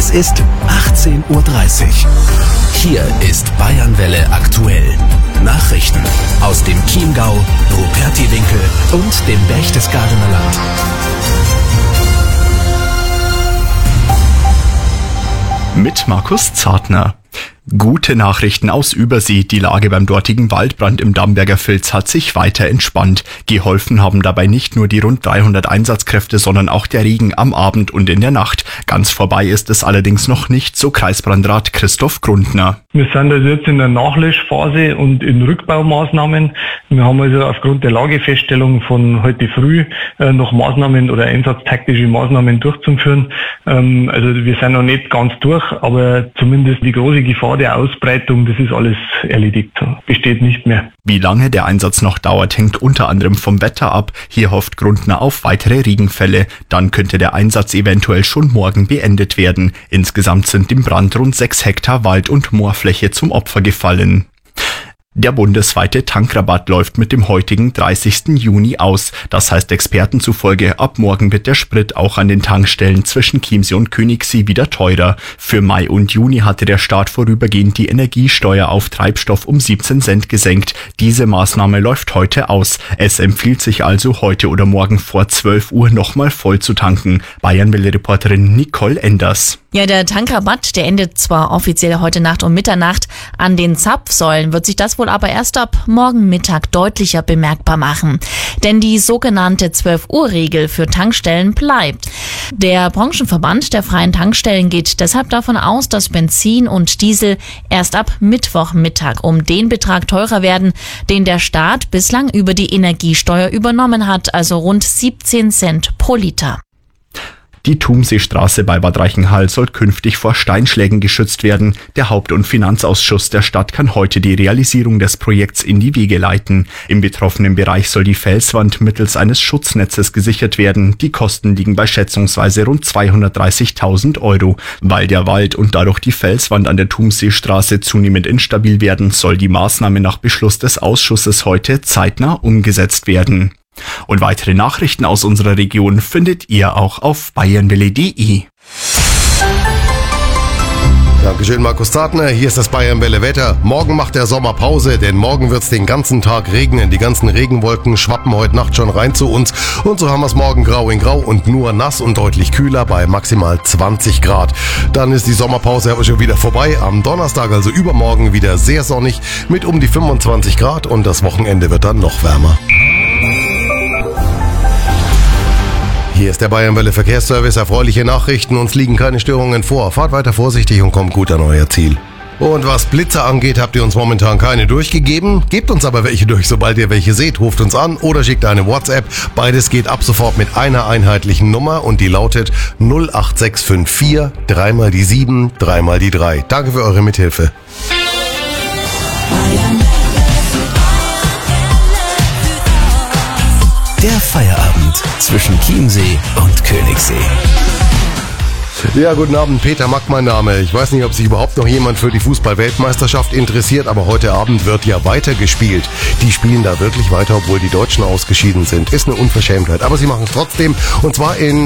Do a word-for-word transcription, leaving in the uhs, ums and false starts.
Es ist achtzehn Uhr dreißig. Hier ist Bayernwelle aktuell. Nachrichten aus dem Chiemgau, Rupertiwinkel und dem Berchtesgadener Land. Mit Markus Zartner. Gute Nachrichten aus Übersee. Die Lage beim dortigen Waldbrand im Damberger Vils hat sich weiter entspannt. Geholfen haben dabei nicht nur die rund dreihundert Einsatzkräfte, sondern auch der Regen am Abend und in der Nacht. Ganz vorbei ist es allerdings noch nicht, so Kreisbrandrat Christoph Grundner. Wir sind also jetzt in der Nachlöschphase und in Rückbaumaßnahmen. Wir haben also aufgrund der Lagefeststellung von heute früh äh, noch Maßnahmen oder einsatztaktische Maßnahmen durchzuführen. Ähm, also wir sind noch nicht ganz durch, aber zumindest die große Gefahr der Ausbreitung, das ist alles erledigt, besteht nicht mehr. Wie lange der Einsatz noch dauert, hängt unter anderem vom Wetter ab. Hier hofft Grundner auf weitere Regenfälle. Dann könnte der Einsatz eventuell schon morgen beendet werden. Insgesamt sind dem Brand rund sechs Hektar Wald- und Moorfläche zum Opfer gefallen. Der bundesweite Tankrabatt läuft mit dem heutigen dreißigsten Juni aus. Das heißt Experten zufolge, ab morgen wird der Sprit auch an den Tankstellen zwischen Chiemsee und Königssee wieder teurer. Für Mai und Juni hatte der Staat vorübergehend die Energiesteuer auf Treibstoff um siebzehn Cent gesenkt. Diese Maßnahme läuft heute aus. Es empfiehlt sich also, heute oder morgen vor zwölf Uhr nochmal voll zu tanken. Bayernwelle-Reporterin Nicole Enders. Ja, der Tankrabatt, der endet zwar offiziell heute Nacht um Mitternacht. An den Zapfsäulen wird sich das wohl aber erst ab morgen Mittag deutlicher bemerkbar machen. Denn die sogenannte zwölf Uhr Regel für Tankstellen bleibt. Der Branchenverband der freien Tankstellen geht deshalb davon aus, dass Benzin und Diesel erst ab Mittwochmittag um den Betrag teurer werden, den der Staat bislang über die Energiesteuer übernommen hat, also rund siebzehn Cent pro Liter. Die Thumseestraße bei Bad Reichenhall soll künftig vor Steinschlägen geschützt werden. Der Haupt- und Finanzausschuss der Stadt kann heute die Realisierung des Projekts in die Wege leiten. Im betroffenen Bereich soll die Felswand mittels eines Schutznetzes gesichert werden. Die Kosten liegen bei schätzungsweise rund zweihundertdreißigtausend Euro. Weil der Wald und dadurch die Felswand an der Thumseestraße zunehmend instabil werden, soll die Maßnahme nach Beschluss des Ausschusses heute zeitnah umgesetzt werden. Und weitere Nachrichten aus unserer Region findet ihr auch auf bayernwelle punkt de. Dankeschön, Markus Zartner. Hier ist das Bayernwelle Wetter. Morgen macht der Sommer Pause, denn morgen wird es den ganzen Tag regnen. Die ganzen Regenwolken schwappen heute Nacht schon rein zu uns. Und so haben wir es morgen grau in grau und nur nass und deutlich kühler bei maximal zwanzig Grad. Dann ist die Sommerpause aber schon wieder vorbei. Am Donnerstag, also übermorgen, wieder sehr sonnig mit um die fünfundzwanzig Grad und das Wochenende wird dann noch wärmer. Hier ist der Bayernwelle Verkehrsservice. Erfreuliche Nachrichten. Uns liegen keine Störungen vor. Fahrt weiter vorsichtig und kommt gut an euer Ziel. Und was Blitze angeht, habt ihr uns momentan keine durchgegeben. Gebt uns aber welche durch, sobald ihr welche seht. Ruft uns an oder schickt eine WhatsApp. Beides geht ab sofort mit einer einheitlichen Nummer und die lautet null acht sechs fünf vier, dreimal die sieben, dreimal die drei. Danke für eure Mithilfe. Der Feierabend zwischen Chiemsee und Königssee. Ja, guten Abend, Peter Mack mein Name. Ich weiß nicht, ob sich überhaupt noch jemand für die Fußball-Weltmeisterschaft interessiert, aber heute Abend wird ja weitergespielt. Die spielen da wirklich weiter, obwohl die Deutschen ausgeschieden sind. Ist eine Unverschämtheit, aber sie machen es trotzdem und zwar in